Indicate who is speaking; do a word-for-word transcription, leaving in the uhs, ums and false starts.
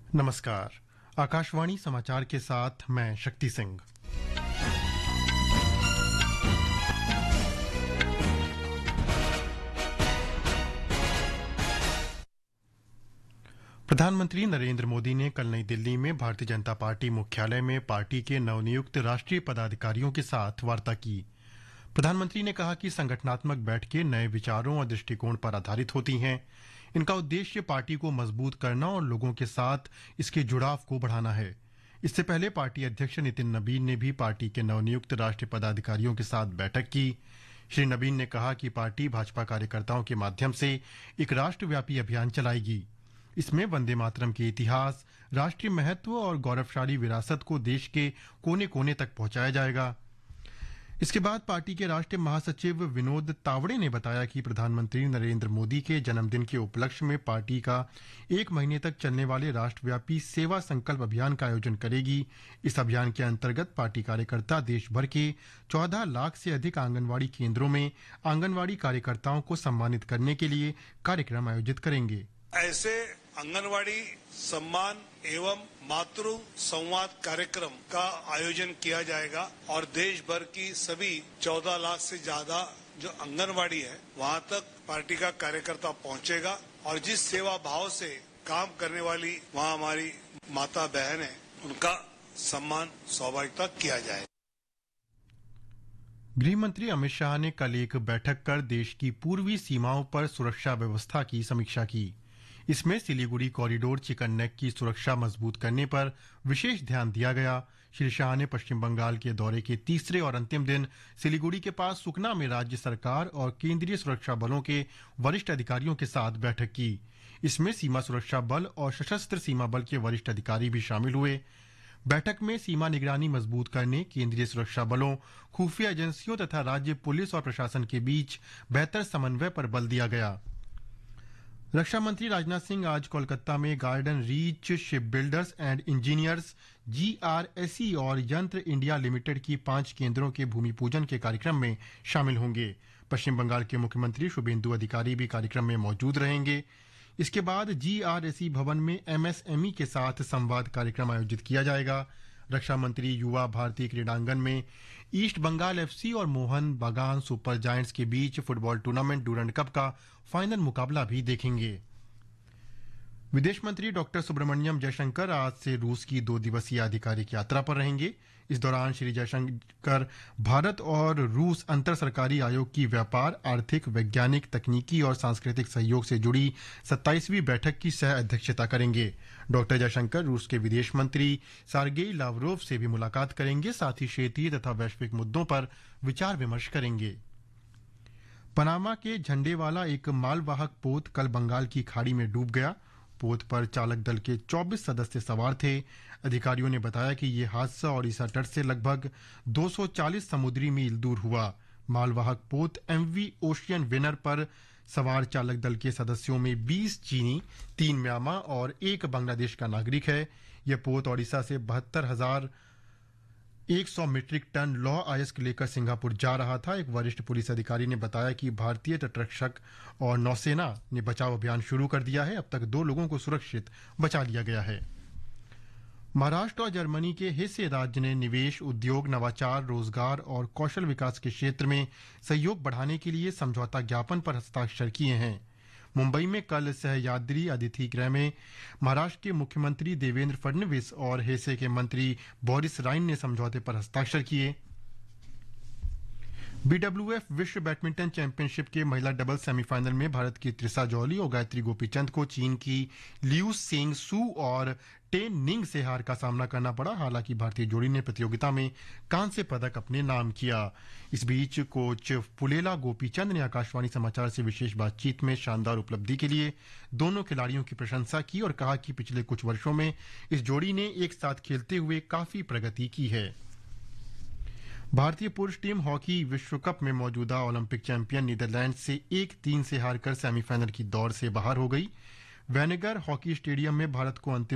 Speaker 1: नमस्कार। आकाशवाणी समाचार के साथ मैं शक्ति सिंह। प्रधानमंत्री नरेंद्र मोदी ने कल नई दिल्ली में भारतीय जनता पार्टी मुख्यालय में पार्टी के नवनियुक्त राष्ट्रीय पदाधिकारियों के साथ वार्ता की। प्रधानमंत्री ने कहा कि संगठनात्मक बैठकें नए विचारों और दृष्टिकोण पर आधारित होती हैं। इनका उद्देश्य पार्टी को मजबूत करना और लोगों के साथ इसके जुड़ाव को बढ़ाना है। इससे पहले पार्टी अध्यक्ष नितिन नबीन ने भी पार्टी के नवनियुक्त राष्ट्रीय पदाधिकारियों के साथ बैठक की। श्री नबीन ने कहा कि पार्टी भाजपा कार्यकर्ताओं के माध्यम से एक राष्ट्रव्यापी अभियान चलाएगी। इसमें वंदे मातरम के इतिहास, राष्ट्रीय महत्व और गौरवशाली विरासत को देश के कोने कोने तक पहुंचाया जाएगा। इसके बाद पार्टी के राष्ट्रीय महासचिव विनोद तावड़े ने बताया कि प्रधानमंत्री नरेंद्र मोदी के जन्मदिन के उपलक्ष्य में पार्टी का एक महीने तक चलने वाले राष्ट्रव्यापी सेवा संकल्प अभियान का आयोजन करेगी। इस अभियान के अंतर्गत पार्टी कार्यकर्ता देश भर के चौदह लाख से अधिक आंगनवाड़ी केंद्रों में आंगनवाड़ी कार्यकर्ताओं को सम्मानित करने के लिए कार्यक्रम आयोजित करेंगे।
Speaker 2: ऐसे आंगनवाड़ी सम्मान एवं मातृ संवाद कार्यक्रम का आयोजन किया जाएगा और देश भर की सभी चौदह लाख से ज्यादा जो आंगनवाड़ी है वहां तक पार्टी का कार्यकर्ता पहुंचेगा और जिस सेवा भाव से काम करने वाली वहां हमारी माता बहन है उनका सम्मान स्वाभाविकता किया जाए।
Speaker 1: गृह मंत्री अमित शाह ने कल एक बैठक कर देश की पूर्वी सीमाओं पर सुरक्षा व्यवस्था की समीक्षा की। इसमें सिलीगुड़ी कॉरिडोर चिकन नेक की सुरक्षा मजबूत करने पर विशेष ध्यान दिया गया। श्री शाह ने पश्चिम बंगाल के दौरे के तीसरे और अंतिम दिन सिलीगुड़ी के पास सुकना में राज्य सरकार और केंद्रीय सुरक्षा बलों के वरिष्ठ अधिकारियों के साथ बैठक की। इसमें सीमा सुरक्षा बल और सशस्त्र सीमा बल के वरिष्ठ अधिकारी भी शामिल हुए। बैठक में सीमा निगरानी मजबूत करने, केंद्रीय सुरक्षा बलों, खुफिया एजेंसियों तथा राज्य पुलिस और प्रशासन के बीच बेहतर समन्वय पर बल दिया गया। रक्षा मंत्री राजनाथ सिंह आज कोलकाता में garden reach ship builders and engineers GRSE और यंत्र इंडिया लिमिटेड की पांच केंद्रों के भूमि पूजन के कार्यक्रम में शामिल होंगे। पश्चिम बंगाल के मुख्यमंत्री शुभेंदु अधिकारी भी कार्यक्रम में मौजूद रहेंगे। इसके बाद जीआरएसई भवन में एमएसएमई के साथ संवाद कार्यक्रम आयोजित किया जाएगा। रक्षा मंत्री युवा भारतीय क्रीड़ांगन में ईस्ट बंगाल एफसी और मोहन बागान सुपर जायंट्स के बीच फुटबॉल टूर्नामेंट डूरंड कप का फाइनल मुकाबला भी देखेंगे। विदेश मंत्री डॉक्टर सुब्रमण्यम जयशंकर आज से रूस की दो दिवसीय आधिकारिक यात्रा पर रहेंगे। इस दौरान श्री जयशंकर भारत और रूस अंतर सरकारी आयोग की व्यापार, आर्थिक, वैज्ञानिक, तकनीकी और सांस्कृतिक सहयोग से जुड़ी सत्ताईसवीं बैठक की सह अध्यक्षता करेंगे। डॉक्टर जयशंकर रूस के विदेश मंत्री सार्गेई लावरोव से भी मुलाकात करेंगे। साथ ही क्षेत्रीय तथा वैश्विक मुद्दों पर विचार विमर्श करेंगे। पनामा के झंडे वाला एक मालवाहक पोत कल बंगाल की खाड़ी में डूब गया। पोत पर चालक दल के चौबीस सदस्य सवार थे। अधिकारियों ने बताया कि ये हादसा ओडिशा तट से लगभग दो सौ चालीस समुद्री मील दूर हुआ। मालवाहक पोत एमवी ओशियन विनर पर सवार चालक दल के सदस्यों में बीस चीनी, तीन म्यांमार और एक बांग्लादेश का नागरिक है। यह पोत ओडिशा से बहत्तर हजार एक सौ मीट्रिक टन लौह अयस्क लेकर सिंगापुर जा रहा था। एक वरिष्ठ पुलिस अधिकारी ने बताया कि भारतीय तटरक्षक और नौसेना ने बचाव अभियान शुरू कर दिया है। अब तक दो लोगों को सुरक्षित बचा लिया गया है। महाराष्ट्र और जर्मनी के हेसे राज्य ने निवेश, उद्योग, नवाचार, रोजगार और कौशल विकास के क्षेत्र में सहयोग बढ़ाने के लिए समझौता ज्ञापन पर हस्ताक्षर किए हैं। मुंबई में कल सह्याद्री अतिथि गृह में महाराष्ट्र के मुख्यमंत्री देवेंद्र फडणवीस और हेसे के मंत्री बोरिस राइन ने समझौते पर हस्ताक्षर किए। बीडब्ल्यूएफ विश्व बैडमिंटन चैंपियनशिप के महिला डबल्स सेमीफाइनल में भारत की त्रिशा जौली और गायत्री गोपीचंद को चीन की लियू सेंग सू और टेन निंग से हार का सामना करना पड़ा। हालांकि भारतीय जोड़ी ने प्रतियोगिता में कांस्य पदक अपने नाम किया। इस बीच कोच पुलेला गोपीचंद ने आकाशवाणी समाचार से विशेष बातचीत में शानदार उपलब्धि के लिए दोनों खिलाड़ियों की प्रशंसा की और कहा कि पिछले कुछ वर्षों में इस जोड़ी ने एक साथ खेलते हुए काफी प्रगति की है। भारतीय पुरुष टीम हॉकी विश्व कप में मौजूदा ओलंपिक चैंपियन नीदरलैंड से एक तीन से हारकर सेमीफाइनल की दौड़ से बाहर हो गई। वेनेगर हॉकी स्टेडियम में भारत को अंतिम